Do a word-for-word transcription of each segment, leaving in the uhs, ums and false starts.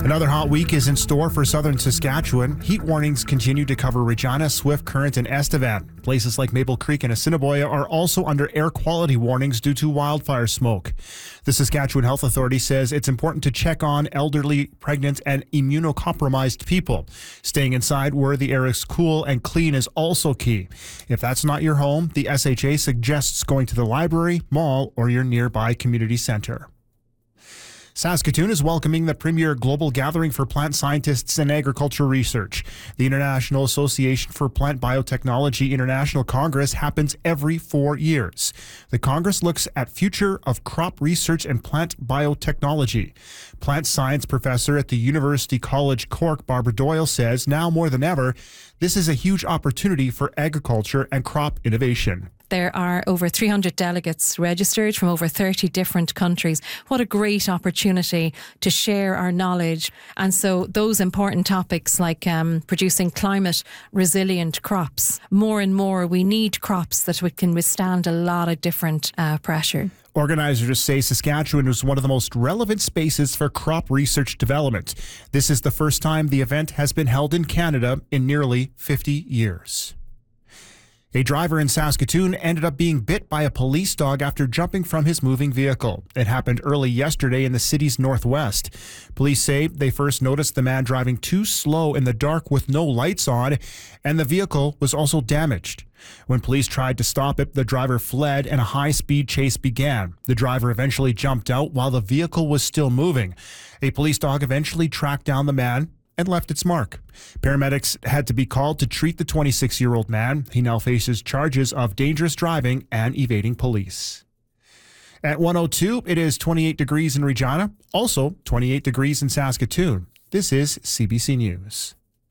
Another hot week is in store for southern Saskatchewan. Heat warnings continue to cover Regina, Swift Current, and Estevan. Places like Maple Creek and Assiniboia are also under air quality warnings due to wildfire smoke. The Saskatchewan Health Authority says it's important to check on elderly, pregnant, and immunocompromised people. Staying inside where the air is cool and clean is also key. If that's not your home, the S H A suggests going to the library, mall, or your nearby community center. Saskatoon is welcoming the premier global gathering for plant scientists and agriculture research. The International Association for Plant Biotechnology International Congress happens every four years. The Congress looks at future of crop research and plant biotechnology. Plant science professor at the University College Cork, Barbara Doyle, says now more than ever, this is a huge opportunity for agriculture and crop innovation. There are over three hundred delegates registered from over thirty different countries. What a great opportunity to share our knowledge. And so those important topics like um, producing climate resilient crops, more and more we need crops that we can withstand a lot of different uh, pressure. Organizers say Saskatchewan is one of the most relevant spaces for crop research development. This is the first time the event has been held in Canada in nearly fifty years. A driver in Saskatoon ended up being bit by a police dog after jumping from his moving vehicle. It happened early yesterday in the city's northwest. Police say they first noticed the man driving too slow in the dark with no lights on, and the vehicle was also damaged. When police tried to stop it, the driver fled and a high-speed chase began. The driver eventually jumped out while the vehicle was still moving. A police dog eventually tracked down the man and left its mark. Paramedics had to be called to treat the twenty-six-year-old man. He now faces charges of dangerous driving and evading police. At one oh two, it is twenty-eight degrees in Regina, also twenty-eight degrees in Saskatoon. This is C B C News.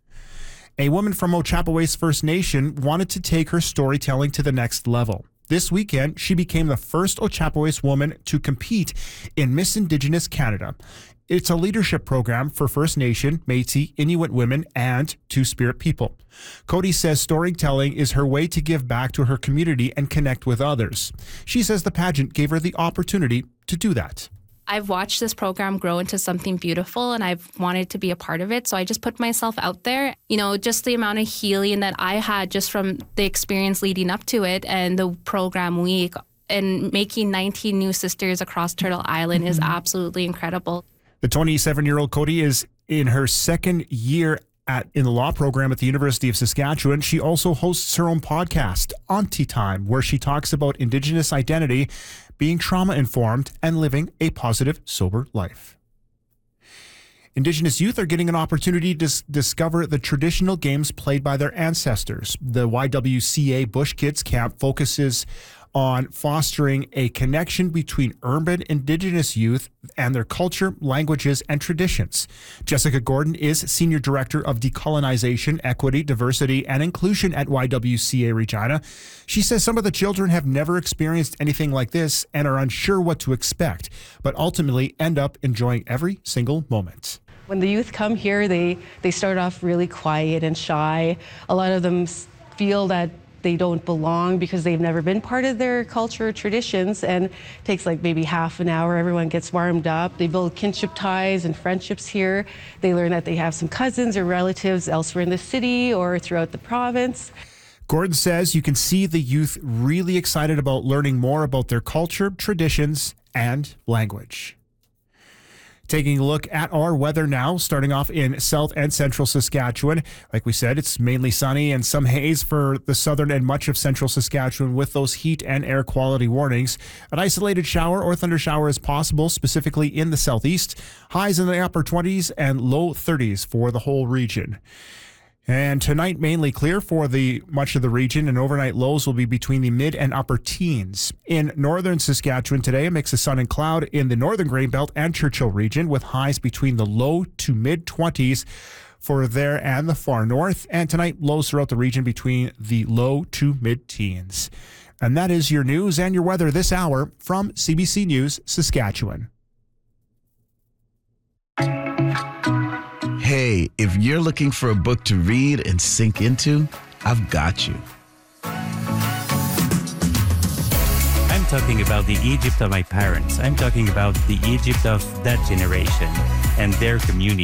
A woman from Ochapowace First Nation wanted to take her storytelling to the next level. This weekend, she became the first Ochapowace woman to compete in Miss Indigenous Canada. It's a leadership program for First Nation, Métis, Inuit women, and Two-Spirit people. Cody says storytelling is her way to give back to her community and connect with others. She says the pageant gave her the opportunity to do that. I've watched this program grow into something beautiful and I've wanted to be a part of it. So I just put myself out there. You know, just the amount of healing that I had just from the experience leading up to it and the program week and making nineteen new sisters across Turtle Island mm-hmm. is absolutely incredible. The twenty-seven-year-old Cody is in her second year at in the law program at the University of Saskatchewan. She also hosts her own podcast, Auntie Time, where she talks about Indigenous identity, being trauma-informed, and living a positive, sober life. Indigenous youth are getting an opportunity to s- discover the traditional games played by their ancestors. The Y W C A Bush Kids Camp focuses on fostering a connection between urban Indigenous youth and their culture, languages, and traditions. Jessica Gordon is Senior Director of Decolonization, Equity, Diversity, and Inclusion at Y W C A Regina. She says some of the children have never experienced anything like this and are unsure what to expect, but ultimately end up enjoying every single moment. When the youth come here, they, they start off really quiet and shy. A lot of them feel that they don't belong because they've never been part of their culture or traditions, and it takes like maybe half an hour. Everyone gets warmed up. They build kinship ties and friendships here. They learn that they have some cousins or relatives elsewhere in the city or throughout the province. Gordon says you can see the youth really excited about learning more about their culture, traditions, and language. Taking a look at our weather now, starting off in south and central Saskatchewan. Like we said, it's mainly sunny and some haze for the southern and much of central Saskatchewan with those heat and air quality warnings. An isolated shower or thunder shower is possible, specifically in the southeast. Highs in the upper twenties and low thirties for the whole region. And tonight, mainly clear for the much of the region, and overnight lows will be between the mid and upper teens. In northern Saskatchewan today, a mix of sun and cloud in the northern Grain Belt and Churchill region, with highs between the low to mid twenties for there and the far north. And tonight, lows throughout the region between the low to mid teens. And that is your news and your weather this hour from C B C News, Saskatchewan. Hey, if you're looking for a book to read and sink into, I've got you. I'm talking about the Egypt of my parents. I'm talking about the Egypt of that generation and their community.